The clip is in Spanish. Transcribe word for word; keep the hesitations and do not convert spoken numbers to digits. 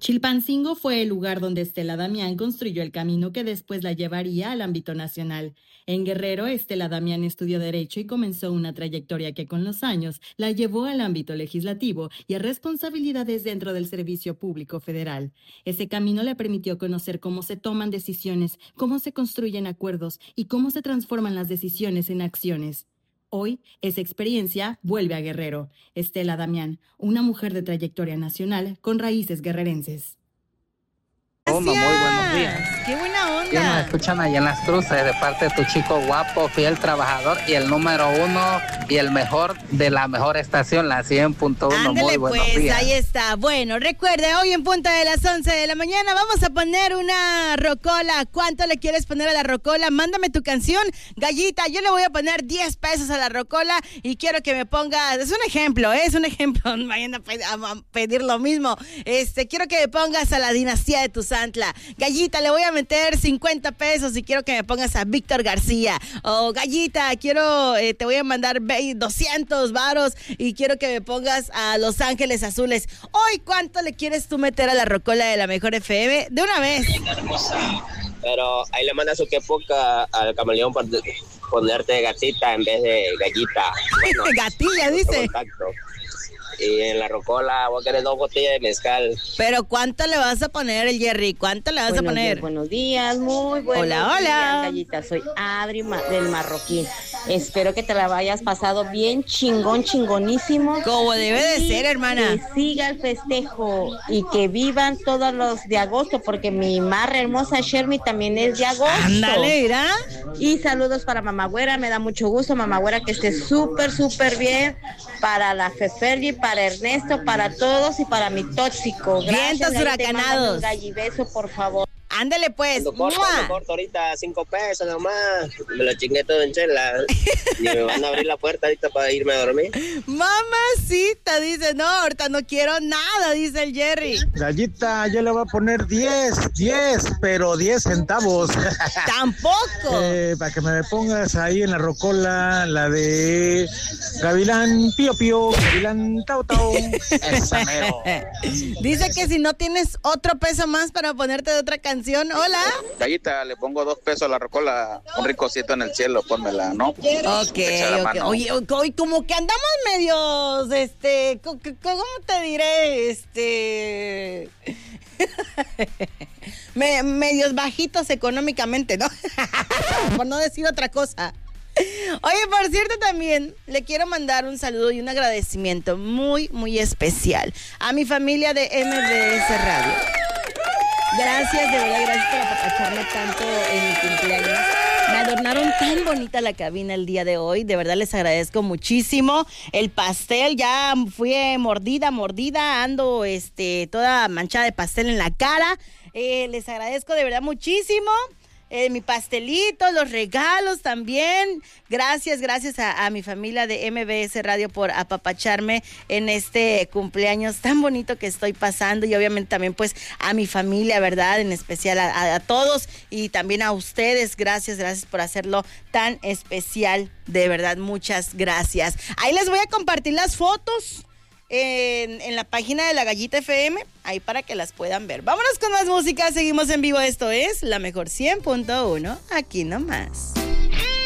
Chilpancingo fue el lugar donde Estela Damián construyó el camino que después la llevaría al ámbito nacional. En Guerrero, Estela Damián estudió Derecho y comenzó una trayectoria que con los años la llevó al ámbito legislativo y a responsabilidades dentro del Servicio Público Federal. Ese camino le permitió conocer cómo se toman decisiones, cómo se construyen acuerdos y cómo se transforman las decisiones en acciones. Hoy, esa experiencia vuelve a Guerrero. Estela Damián, una mujer de trayectoria nacional con raíces guerrerenses. Onda, muy buenos días. ¡Qué buena onda! Que nos escuchan allá en las cruces de parte de tu chico guapo, fiel trabajador y el número uno y el mejor de la mejor estación, la cien punto uno. Ándale, muy buenos pues, días. ahí está. Bueno, recuerde, hoy en punta de las once de la mañana vamos a poner una rocola. ¿Cuánto le quieres poner a la rocola? Mándame tu canción, Gallita. Yo le voy a poner diez pesos a la rocola y quiero que me pongas, es un ejemplo, ¿eh? es un ejemplo, no vayan a, pe- a pedir lo mismo. Este, quiero que me pongas a la dinastía de Tuzantla. Gallita, le voy a meter cincuenta pesos y quiero que me pongas a Víctor García. O Gallita, quiero, eh, te voy a mandar doscientos varos y quiero que me pongas a Los Ángeles Azules. Hoy, ¿cuánto le quieres tú meter a la rocola de la mejor F M? De una vez. Pero ahí le mandas su que poca al camaleón por ponerte gatita en vez de gallita. Bueno, Gatilla, dice. contacto. Y en la rocola voy a querer dos botellas de mezcal. Pero ¿cuánto le vas a poner, el Jerry? ¿Cuánto le vas buenos a poner? Días, buenos días, muy buenos Hola, días, hola. Gallita. Soy Adri Ma- del Marroquín. Espero que te la hayas pasado bien chingón, chingonísimo. Como debe de Y ser, hermana. Que siga el festejo y que vivan todos los de agosto, porque mi madre hermosa Shermy también es de agosto. Ándale, mira. Y saludos para Mamá Güera, me da mucho gusto, Mamá Güera, que esté súper, súper bien. Para la Feferli, para Ernesto, para todos y para mi tóxico. Gracias, Vientos Gallita, y huracanados. mándame un gallibeso, por favor. Ándale, pues. Ando corto, ¡Mua! ando corto ahorita, cinco pesos nomás. Me lo chingué todo en chela. Y me van a abrir la puerta ahorita para irme a dormir. Mamacita, dice, no, ahorita no quiero nada, dice el Jerry. Gallita, yo le voy a poner diez, diez, pero diez centavos. Tampoco. Eh, para que me pongas ahí en la rocola, la de Gavilán Pío Pío, Gavilán Tau Tau. Esa mero. Dice que si no tienes otro peso más para ponerte de otra canción. Hola. Gallita, le pongo dos pesos a la rocola, un ricocito en el cielo, pónmela, ¿no? Ok, Echa la ok. mano. Oye, hoy como que andamos medios, este, co- co- ¿cómo te diré? Este... Me- medios bajitos económicamente, ¿no? Por no decir otra cosa. Oye, por cierto, también le quiero mandar un saludo y un agradecimiento muy, muy especial a mi familia de M B S Radio. Gracias, de verdad, gracias por apapacharme tanto en mi cumpleaños. Me adornaron tan bonita la cabina el día de hoy, de verdad les agradezco muchísimo. El pastel, ya fui mordida, mordida, ando este, toda manchada de pastel en la cara. Eh, les agradezco de verdad muchísimo. Eh, mi pastelito, los regalos también. Gracias, gracias a, a mi familia de M B S Radio por apapacharme en este cumpleaños tan bonito que estoy pasando, y obviamente también pues a mi familia, ¿verdad? En especial a, a, a todos, y también a ustedes. Gracias, gracias por hacerlo tan especial. De verdad, muchas gracias. Ahí les voy a compartir las fotos En, en la página de La Gallita F M, ahí para que las puedan ver. Vámonos con más música, seguimos en vivo. Esto es La Mejor cien punto uno, aquí nomás.